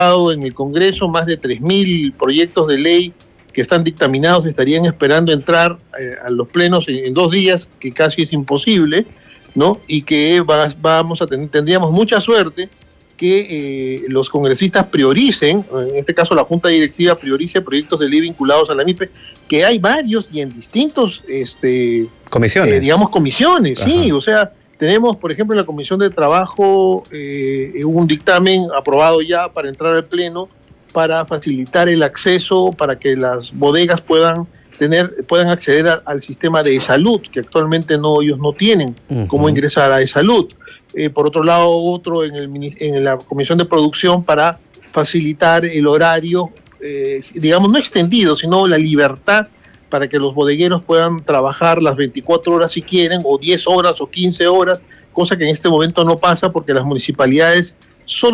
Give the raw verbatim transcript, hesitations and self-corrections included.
en el Congreso, más de tres mil proyectos de ley que están dictaminados estarían esperando entrar eh, a los plenos en, en dos días, que casi es imposible, ¿no? Y que va, vamos a tener, tendríamos mucha suerte que eh, los congresistas prioricen, en este caso la Junta Directiva priorice proyectos de ley vinculados a la M I P E, que hay varios y en distintos, este, comisiones, eh, digamos, comisiones, Ajá. sí, o sea, tenemos, por ejemplo, en la Comisión de Trabajo eh, un dictamen aprobado ya para entrar al Pleno para facilitar el acceso, para que las bodegas puedan tener, puedan acceder a, al sistema de salud, que actualmente no, ellos no tienen uh-huh. cómo ingresar a salud. Eh, por otro lado, otro en, el, en la Comisión de Producción para facilitar el horario, eh, digamos, no extendido, sino la libertad para que los bodegueros puedan trabajar las veinticuatro horas si quieren, o diez horas o quince horas, cosa que en este momento no pasa porque las municipalidades solo